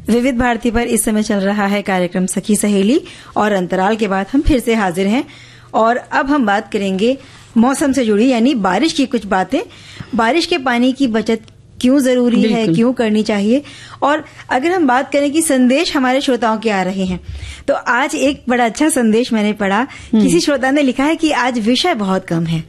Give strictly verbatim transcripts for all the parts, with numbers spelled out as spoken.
विविध भारती पर इस समय चल रहा है कार्यक्रम सखी सहेली और अंतराल के बाद हम फिर से हाजिर हैं और अब हम बात करेंगे मौसम से जुड़ी यानी बारिश की कुछ बातें। बारिश के पानी की बचत क्यों जरूरी है, क्यों करनी चाहिए, और अगर हम बात करें कि संदेश हमारे श्रोताओं के आ रहे हैं तो आज एक बड़ा अच्छा संदेश मैंने पढ़ा। किसी श्रोता ने लिखा है कि आज विषय बहुत कम है,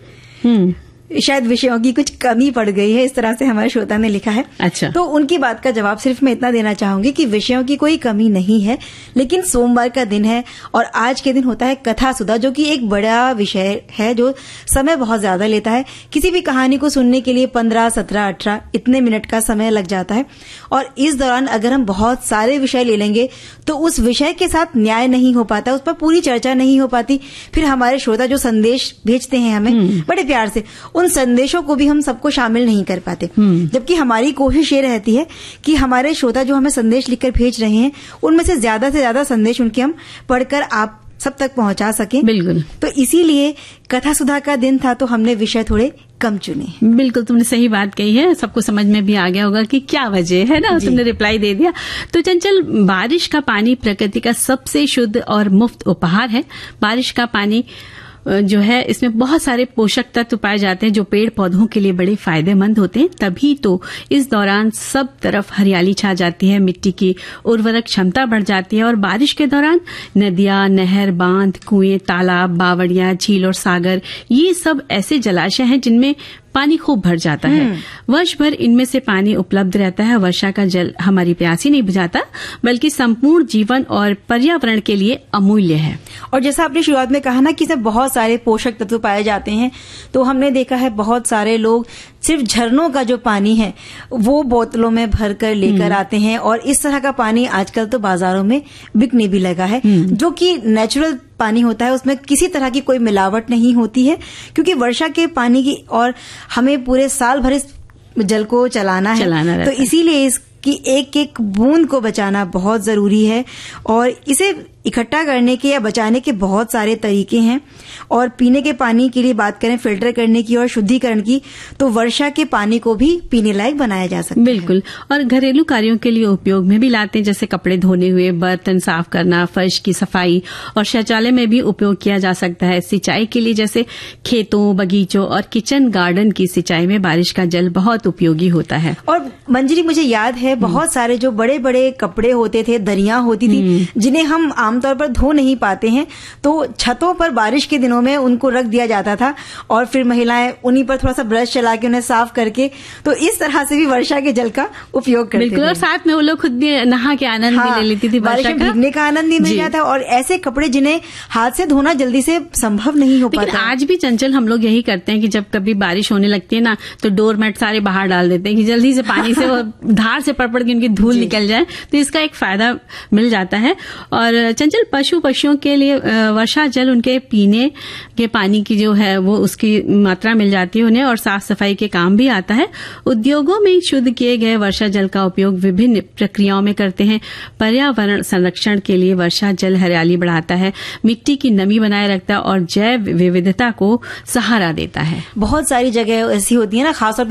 शायद विषयों की कुछ कमी पड़ गई है, इस तरह से हमारे श्रोता ने लिखा है। अच्छा। तो उनकी बात का जवाब सिर्फ मैं इतना देना चाहूंगी कि विषयों की कोई कमी नहीं है, लेकिन सोमवार का दिन है और आज के दिन होता है कथा सुधा, जो कि एक बड़ा विषय है जो समय बहुत ज्यादा लेता है। किसी भी कहानी को सुनने के लिए पंद्रह सत्रह अठारह इतने मिनट का समय लग जाता है और इस दौरान अगर हम बहुत सारे विषय ले लेंगे तो उस विषय के साथ न्याय नहीं हो पाता, उस पर पूरी चर्चा नहीं हो पाती। फिर हमारे श्रोता जो संदेश भेजते हैं हमें बड़े प्यार से, उन संदेशों को भी हम सबको शामिल नहीं कर पाते। जबकि हमारी कोशिश ये रहती है कि हमारे श्रोता जो हमें संदेश लिखकर भेज रहे हैं उनमें से ज्यादा से ज्यादा संदेश उनके हम पढ़कर आप सब तक पहुंचा सकें। बिल्कुल। तो इसीलिए कथा सुधा का दिन था तो हमने विषय थोड़े कम चुने। बिल्कुल, तुमने सही बात कही है, सबको समझ में भी आ गया होगा कि क्या वजह है ना, तुमने रिप्लाई दे दिया। तो चंचल, बारिश का पानी प्रकृति का सबसे शुद्ध और मुफ्त उपहार है। बारिश का पानी जो है इसमें बहुत सारे पोषक तत्व पाए जाते हैं जो पेड़ पौधों के लिए बड़े फायदेमंद होते हैं। तभी तो इस दौरान सब तरफ हरियाली छा जाती है, मिट्टी की उर्वरक क्षमता बढ़ जाती है और बारिश के दौरान नदियां, नहर, बांध, कुएं, तालाब, बावड़ियां, झील और सागर, ये सब ऐसे जलाशय हैं जिनमें पानी खूब भर जाता है। वर्ष भर इनमें से पानी उपलब्ध रहता है। वर्षा का जल हमारी प्यास ही नहीं बुझाता बल्कि संपूर्ण जीवन और पर्यावरण के लिए अमूल्य है। और जैसा आपने शुरुआत में कहा ना कि इसमें बहुत सारे पोषक तत्व पाए जाते हैं, तो हमने देखा है बहुत सारे लोग सिर्फ झरनों का जो पानी है वो बोतलों में भर कर लेकर आते हैं और इस तरह का पानी आजकल तो बाजारों में बिकने भी लगा है, जो कि नेचुरल पानी होता है, उसमें किसी तरह की कोई मिलावट नहीं होती है, क्योंकि वर्षा के पानी की और हमें पूरे साल भर इस जल को चलाना है, चलाना तो इसीलिए इसकी एक एक बूंद को बचाना बहुत जरूरी है। और इसे इकट्ठा करने के या बचाने के बहुत सारे तरीके हैं। और पीने के पानी के लिए बात करें, फिल्टर करने की और शुद्धिकरण की, तो वर्षा के पानी को भी पीने लायक बनाया जा सकता है। बिल्कुल। और घरेलू कार्यों के लिए उपयोग में भी लाते हैं, जैसे कपड़े धोने हुए, बर्तन साफ करना, फर्श की सफाई और शौचालय में भी उपयोग किया जा सकता है। सिंचाई के लिए जैसे खेतों, बगीचों और किचन गार्डन की सिंचाई में बारिश का जल बहुत उपयोगी होता है। और मंजरी, मुझे याद है बहुत सारे जो बड़े बड़े कपड़े होते थे, दरियां होती थी जिन्हें हम आमतौर पर धो नहीं पाते हैं, तो छतों पर बारिश के दिनों में उनको रख दिया जाता था और फिर महिलाएं उन्हीं पर थोड़ा सा ब्रश चला के उन्हें साफ करके, तो इस तरह से भी वर्षा के जल का उपयोग करते थे। बिल्कुल। और साथ में वो लोग खुद भी नहा के आनंद हाँ, भी ले लेती थी, बारिश में भीगने का आनंद भी मिल जाता है। और ऐसे कपड़े जिन्हें हाथ से धोना जल्दी से संभव नहीं हो पाता। आज भी चंचल हम लोग यही करते हैं कि जब कभी बारिश होने लगती है ना तो डोरमेट सारे बाहर डाल देते हैं कि जल्दी से पानी से वो धार से पड़ पड़ के उनकी धूल निकल जाए, तो इसका एक फायदा मिल जाता है। और चंचल, पशु पक्षियों के लिए वर्षा जल उनके पीने के पानी की जो है वो उसकी मात्रा मिल जाती है उन्हें, और साफ सफाई के काम भी आता है। उद्योगों में शुद्ध किए गए वर्षा जल का उपयोग विभिन्न प्रक्रियाओं में करते हैं। पर्यावरण संरक्षण के लिए वर्षा जल हरियाली बढ़ाता है, मिट्टी की नमी बनाए रखता है और जैव विविधता को सहारा देता है। बहुत सारी जगह ऐसी होती है ना, खासतौर